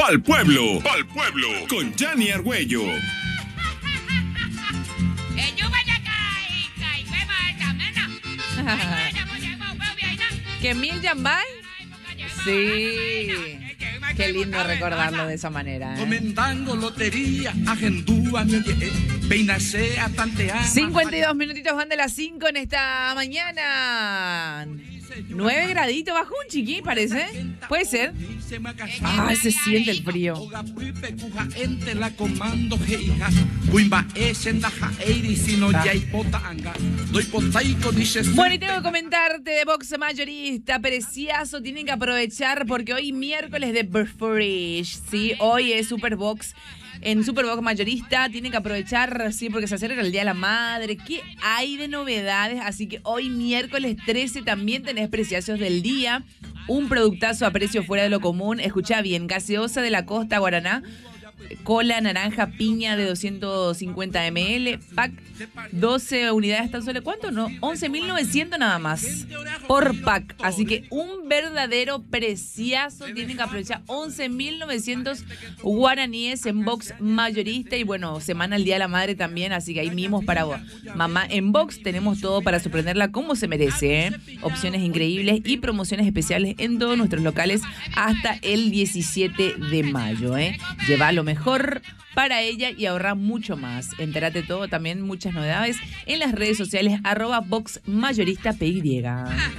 Pa'l pueblo, con Gianni Argüello. ¿Que mil Yambay? Sí. Qué lindo recordarlo de esa manera. Comendando lotería, agendúa, 52 minutitos van de las 5 en esta mañana. 9 graditos bajo un chiqui, parece. ¿Puede ser? Ah, se siente el frío. Bueno, y tengo que comentarte de Box Mayorista, Preciazo. Tienen que aprovechar porque hoy miércoles de Fresh, ¿sí? Hoy es Superbox. En Superbox Mayorista tienen que aprovechar, sí, porque se acerca el Día de la Madre. ¿Qué hay de novedades? Así que hoy, miércoles 13, también tenés preciazos del día. Un productazo a precio fuera de lo común. Escuchá bien, gaseosa de la Costa Guaraná, cola naranja piña de 250 ml, pack 12 unidades tan solo, ¿cuánto? No, 11.900 nada más por pack. Así que un verdadero preciazo. Tienen que aprovechar 11.900 guaraníes en Box Mayorista. Y bueno, semana el Día de la Madre también, así que hay mimos para mamá. En Box tenemos todo para sorprenderla como se merece, ¿eh? Opciones increíbles y promociones especiales en todos nuestros locales hasta el 17 de mayo, ¿eh? Lleva lo mejor para ella y ahorrar mucho más. Entérate todo, también muchas novedades en las redes sociales @boxmayorista.py.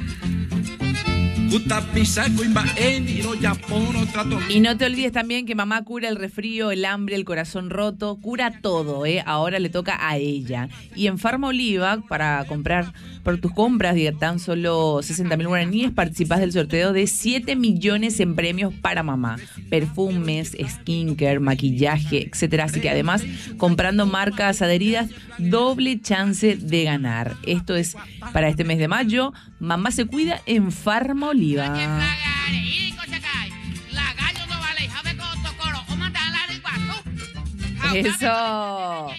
Y no te olvides también que mamá cura el resfrío, el hambre, el corazón roto, cura todo, ¿eh? Ahora le toca a ella. Y en Farma Oliva, para comprar, por tus compras de tan solo 60.000 guaraníes, participás del sorteo de 7 millones en premios para mamá. Perfumes, skincare, maquillaje, etcétera. Así que además, comprando marcas adheridas, doble chance de ganar. Esto es para este mes de mayo. Mamá se cuida en Farma Oliva. Eso.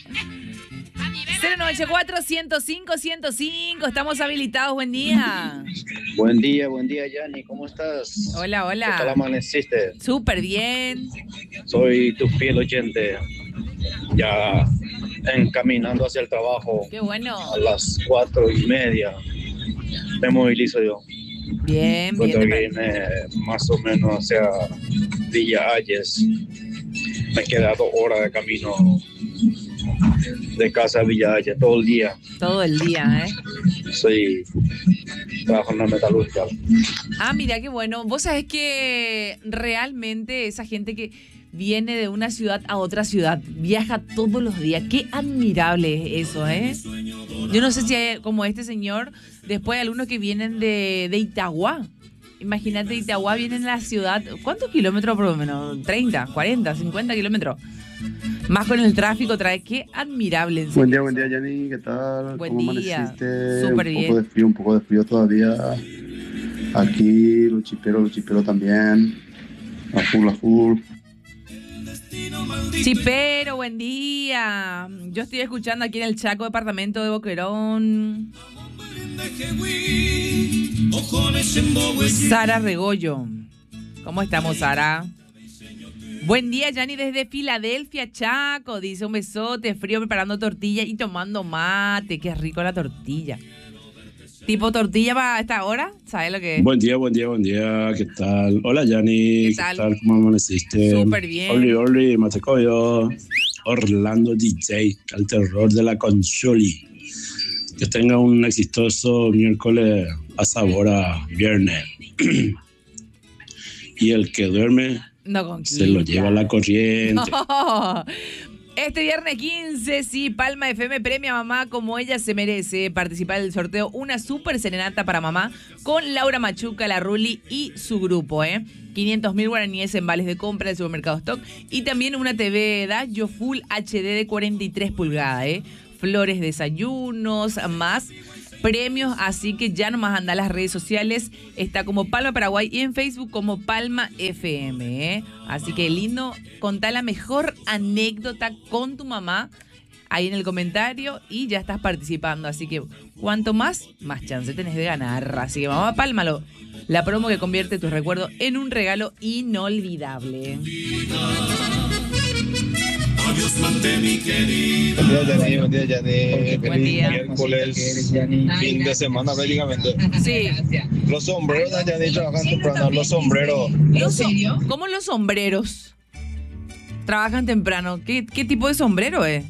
094-105-105. Estamos habilitados. Buen día. Buen día, Gianni. ¿Cómo estás? Hola, hola. ¿Qué tal amaneciste? Súper bien. Soy tu fiel oyente. Ya encaminando hacia el trabajo. Qué bueno. A las 4:30 me movilizo yo. Bien, Cuando bien. viene más o menos hacia Villa Ayes. Me queda 2 horas de camino de casa a Villa Ayes todo el día. Todo el día, ¿eh? Trabajo en la metalúrgica. Ah, mira, qué bueno. Vos sabés que realmente esa gente que viene de una ciudad a otra ciudad, viaja todos los días. Qué admirable es eso, ¿eh? Yo no sé si hay, como este señor, después hay algunos que vienen de Itagua. Imagínate, Itagua viene en la ciudad. ¿Cuántos kilómetros por lo menos? 30, 40, 50 kilómetros. Más con el tráfico trae. Qué admirable. Buen día, Gianni. ¿Qué tal? Buen ¿Cómo día. amaneciste? Súper bien. Un poco de frío todavía. Aquí, los chiperos también. A full. Chipero, buen día. Yo estoy escuchando aquí en el Chaco, departamento de Boquerón. Sara Regollo. ¿Cómo estamos, Sara? Buen día, Gianni, desde Filadelfia, Chaco. Dice, un besote, frío, preparando tortilla y tomando mate. Qué rico la tortilla. ¿Tipo tortilla para esta hora? ¿Sabes lo que es? Buen día. ¿Qué tal? Hola, Gianni. ¿Qué tal? ¿Cómo amaneciste? Súper bien. Oli, Matecoyo. Orlando DJ, al terror de la consoli. Que tenga un exitoso miércoles a sabor a viernes. Y el que duerme se lo lleva a la corriente. No. Este viernes 15, sí, Palma FM premia a mamá como ella se merece. Participar del sorteo una super serenata para mamá con Laura Machuca, la Ruli y su grupo, 500.000 guaraníes en vales de compra del supermercado Stock y también una TV Dayo Full HD de 43 pulgadas, flores, desayunos, más premios, así que ya nomás anda a las redes sociales, está como Palma Paraguay y en Facebook como Palma FM, Así que lindo, contá la mejor anécdota con tu mamá ahí en el comentario y ya estás participando. Así que cuanto más chance tenés de ganar. Así que vamos a pálmalo. La promo que convierte tu recuerdo en un regalo inolvidable. Buen día, Yanni. Buen día. Miércoles, fin de semana prácticamente. Sí. Los sombreros, Yanni, trabajan temprano. Los sombreros. ¿Cómo los sombreros trabajan temprano? ¿Qué tipo de sombrero es?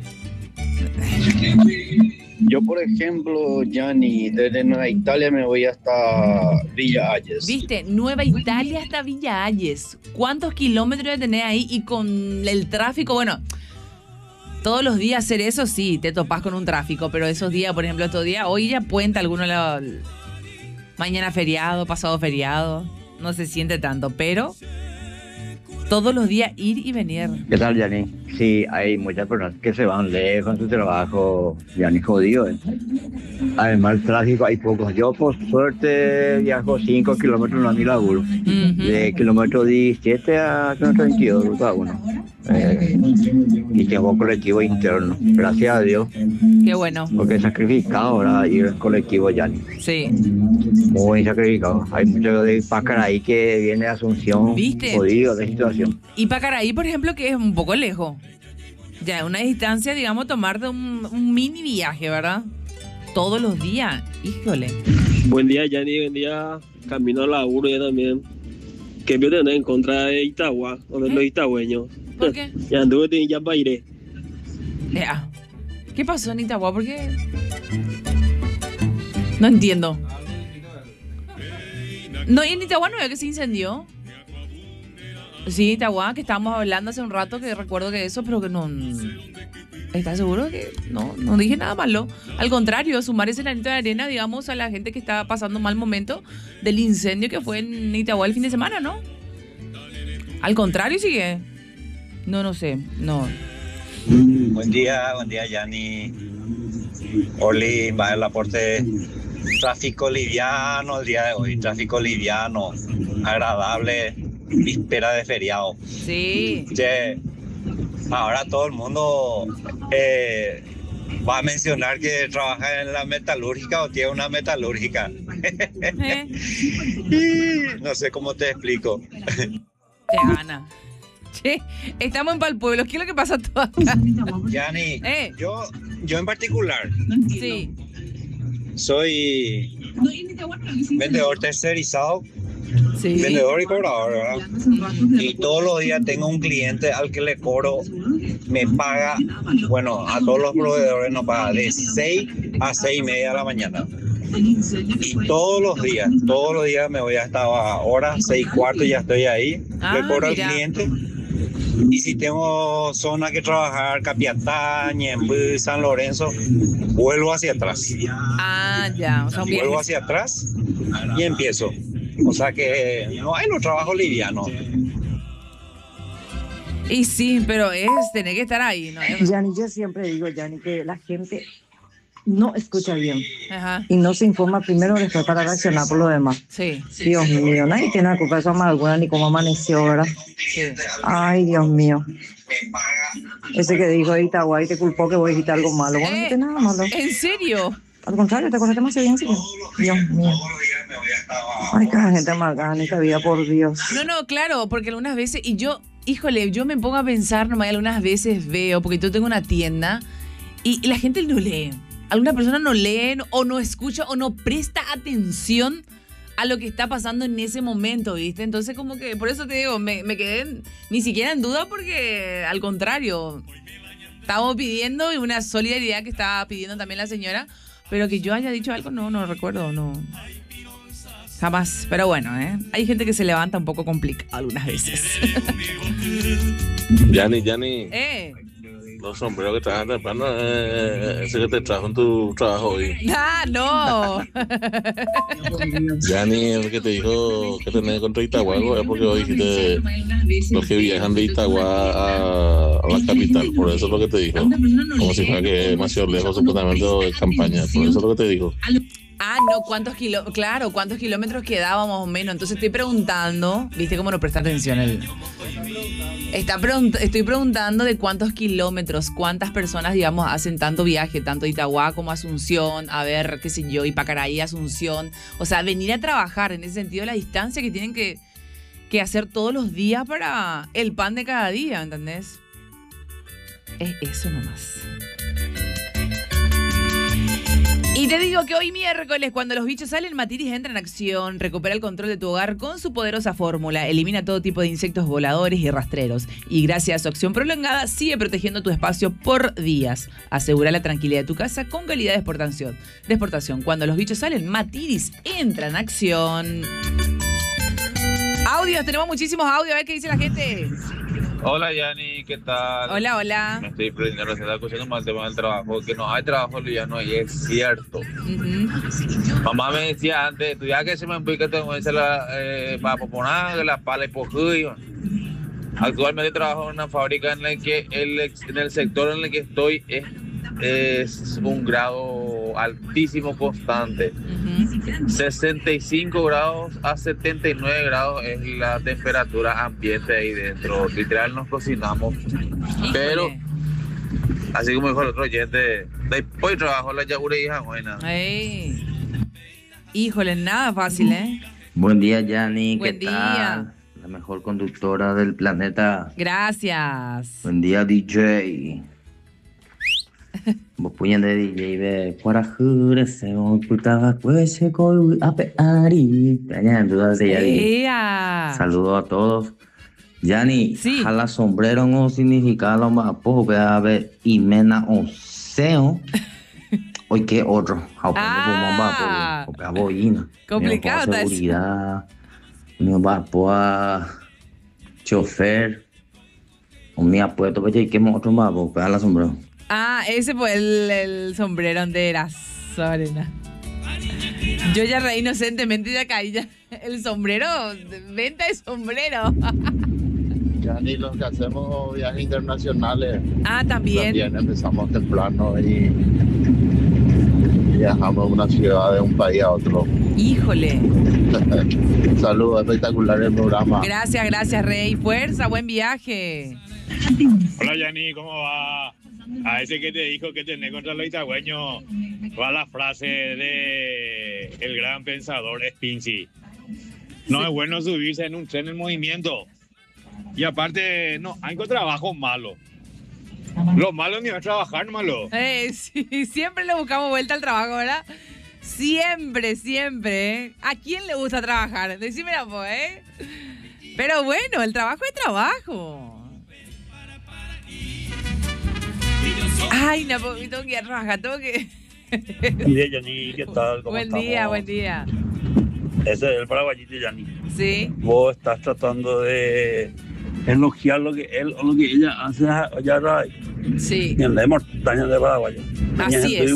Yo, por ejemplo, Yanni, desde Nueva Italia me voy hasta Villa Ayes. ¿Viste? Nueva Italia hasta Villa Ayes. ¿Cuántos kilómetros tenés ahí? Y con el tráfico, bueno, todos los días hacer eso, sí, te topás con un tráfico, pero esos días, por ejemplo, estos días, hoy ya puente, mañana feriado, pasado feriado, no se siente tanto, pero todos los días ir y venir. ¿Qué tal, Yanni? Sí, hay muchas personas que se van lejos en su trabajo, Yanni, jodido, ¿eh? Además, el tráfico hay pocos. Yo, por suerte, viajo 5 kilómetros a mi laburo. De kilómetro 17 a kilómetro 22, cada uno. Y tengo colectivo interno, gracias a Dios. Qué bueno. Porque es sacrificado ahora ir en colectivo, Yanni. Sí. Muy sacrificado. Hay mucho de Pacaraí que viene de Asunción. ¿Viste? Jodido de situación. Y Pacaraí, por ejemplo, que es un poco lejos. Ya es una distancia, digamos, tomar de un mini viaje, ¿verdad? Todos los días. Híjole. Buen día, Yanni. Buen día. Camino al laburo ya también. ¿Qué me tenés en contra de Itagua? O de los itagüeños. ¿Por qué? Ya anduve en Yampairé. ¿Qué pasó en Itagua? ¿Por qué? No entiendo. No, en Itagua no veo que se incendió. Sí, Itagua, que estábamos hablando hace un rato, que recuerdo que eso, pero que no... ¿Estás seguro que no dije nada malo? Al contrario, sumar ese granito de arena, digamos, a la gente que está pasando un mal momento del incendio que fue en Itagua el fin de semana, ¿no? Al contrario, sigue. No sé, no. Buen día, Yanni. Oli, va el aporte. Tráfico liviano el día de hoy, tráfico liviano, agradable, víspera de feriado. Sí. Che, ahora todo el mundo va a mencionar que trabaja en la metalúrgica o tiene una metalúrgica. No sé cómo te explico. Te gana. Che, estamos en Palpueblo. ¿Qué es lo que pasa todo acá? Yanni, yo en particular. Sí. Soy vendedor tercerizado, sí. Vendedor y cobrador, ¿verdad? Y todos los días tengo un cliente al que le cobro, me paga, bueno, a todos los proveedores nos paga de 6 a 6 y media de la mañana. Y todos los días me voy hasta ahora, 6:15 ya estoy ahí, le cobro al cliente. Y si tengo zona que trabajar, Capiatá, Ñemby, San Lorenzo, vuelvo hacia atrás. Ya. O sea, vuelvo hacia atrás y empiezo. O sea que no hay los trabajos livianos. Y sí, pero es tener que estar ahí, ¿no? Yanni, yo siempre digo, Yanni, que la gente no escucha bien. Ajá. Y no se informa primero después para reaccionar por lo demás. Sí. Dios mío, nadie tiene la culpa de esa amargura ni cómo amaneció, ¿verdad? Sí. Ay, Dios mío. Ese que dijo Itagua y te culpó que voy a dijiste algo malo. Vos no dijiste nada malo. ¿En serio? Al contrario, te conociste más bien, sí. Dios mío. Ay, cada gente amargada en esta vida, por Dios. No, claro, porque algunas veces, y yo, híjole, yo me pongo a pensar, nomás algunas veces veo, porque yo tengo una tienda y la gente no lee. Algunas personas no leen o no escucha o no presta atención a lo que está pasando en ese momento, ¿viste? Entonces como que, por eso te digo, me quedé ni siquiera en duda porque al contrario, estábamos pidiendo y una solidaridad que estaba pidiendo también la señora, pero que yo haya dicho algo, no recuerdo, no. Jamás, pero bueno, hay gente que se levanta un poco complicado algunas veces. Yanni. Los sombreros que trajan temprano, ese que te trajo en tu trabajo hoy. No. Yanni, el que te dijo que tenés contra Itagua, es porque hoy dijiste los que viajan de Itagua a la capital, por eso es lo que te dijo. Como si fuera que demasiado lejos supuestamente de campaña, por eso es lo que te dijo. Ah, no, ¿cuántos kilómetros quedaba más o menos? Entonces estoy preguntando, ¿viste cómo no presta atención él? Estoy preguntando de cuántos kilómetros, cuántas personas, digamos, hacen tanto viaje, tanto de Itagua como Asunción, a ver, qué sé yo, Ipacaraí, Asunción. O sea, venir a trabajar, en ese sentido, la distancia que tienen que hacer todos los días para el pan de cada día, ¿entendés? Es eso nomás. Y te digo que hoy miércoles, cuando los bichos salen, Matiris entra en acción. Recupera el control de tu hogar con su poderosa fórmula. Elimina todo tipo de insectos voladores y rastreros. Y gracias a su acción prolongada, sigue protegiendo tu espacio por días. Asegura la tranquilidad de tu casa con calidad de exportación. Cuando los bichos salen, Matiris entra en acción. Audios, tenemos muchísimos audios. A ver qué dice la gente. Hola Yani, ¿qué tal? Hola, hola. Me estoy prendiendo, recién estaba escuchando más el tema del trabajo, que no hay trabajo liviano y es cierto. Mamá me decía antes, tú ya que se me empica tengo que hacer para poner la pala y pojuyo. Actualmente trabajo en una fábrica en la que en el sector en el que estoy es un grado altísimo constante. 65 grados a 79 grados es la temperatura ambiente ahí dentro. Literal nos cocinamos. Pero, así como dijo el otro oyente, después trabajo la yagura y hija buena. Híjole, nada fácil, ¿eh? Buen día, Yani. Buen ¿Qué día. tal? La mejor conductora del planeta. Gracias. Buen día, DJ. Vos puñan de DJ de Cuarajure, se ocultaba cuese con apeari. Saludos a todos. Yani, jala sombrero no significa lo más poco que ave y mena oseo. Hoy que otro. Complicado está eso. Seguridad. Mi papá, chofer. Un día puesto que quemo otro más, porque jala sombrero. Ah, ese fue el sombrero de la Sorena. Yo ya reí inocentemente y ya caí ya. El sombrero, venta de sombrero. Ya ni los que hacemos viajes internacionales. Ah, también. También empezamos temprano y viajamos de una ciudad, de un país a otro. Híjole. Saludos, espectacular el programa. Gracias, Rey. Fuerza, buen viaje. Hola, Yani, ¿cómo va? A ese que te dijo que tenés contra los itagüeños, va la frase de el gran pensador Spincy. No es bueno subirse en un tren en movimiento. Y aparte, no, hay trabajo malo. Lo malo ni es trabajar, malo. Sí, siempre le buscamos vuelta al trabajo, ¿verdad? Siempre, ¿eh? ¿A quién le gusta trabajar? Decímela, pues, ¿eh? Pero bueno, el trabajo es trabajo. Ay, no, tengo que ir a trabajar, tengo que... Mire, Yani, ¿qué tal? ¿Cómo buen día. Ese es el paraguayito, Yani. Sí. Vos estás tratando de elogiar lo que él o lo que ella hace allá. Sí. En la montaña de Paraguay. Así es.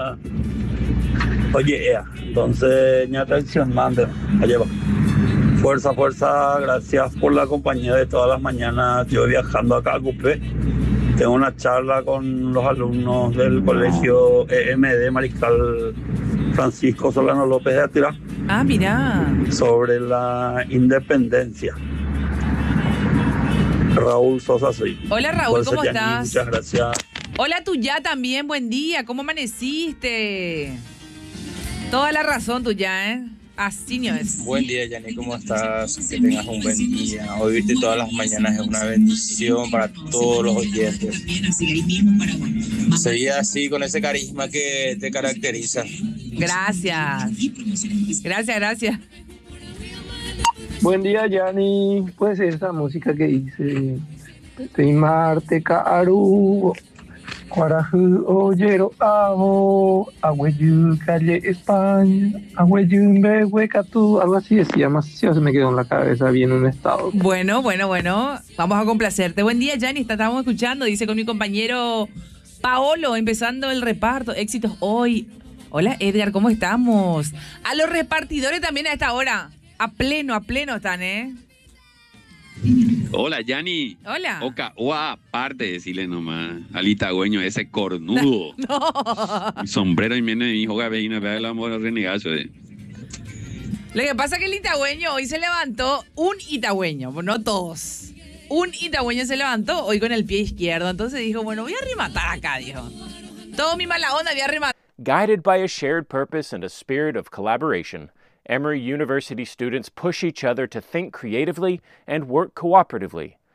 Oye, entonces, ña traición, mande. Allá va. Fuerza, gracias por la compañía de todas las mañanas. Yo viajando acá a Cupé. Tengo una charla con los alumnos del colegio EMD Mariscal Francisco Solano López de Atira. Ah, mira. Sobre la independencia. Raúl Sosa soy. Hola, Raúl, ¿cómo estás? Muchas gracias. Hola, Tuyá también, buen día. ¿Cómo amaneciste? Toda la razón, Tuyá, ¿eh? Así no es. Buen día, Yani, ¿cómo estás? Que tengas un buen día. Oírte todas las mañanas es una bendición para todos los oyentes. Seguí así, con ese carisma que te caracteriza. Gracias. Buen día, Yani. Pues esa música que dice Teimarte Caru, Cuaraju Ollero Avo, Agüeyú Calle España, Agüeyú Huecatú, algo así decía, más se me quedó en la cabeza bien en un estado. Bueno. Vamos a complacerte. Buen día, Yani. Estábamos escuchando, dice con mi compañero Paolo, empezando el reparto. Éxitos hoy. Hola, Edgar, ¿cómo estamos? A los repartidores también a esta hora. A pleno están, ¿eh? Hola, Yanni. Hola. Oca, o aparte, decirle nomás al itagüeño ese cornudo. No. Mi sombrero y viene mi hijo gabellina, vea el amor renegazo. Lo que pasa es que el itagüeño hoy se levantó, un itagüeño, no todos. Un itagüeño se levantó hoy con el pie izquierdo, entonces dijo, bueno, voy a rematar acá, dijo. Todo mi mala onda, voy a rematar. Guided by a shared purpose and a spirit of collaboration, Emory University students push each other to think creatively and work cooperatively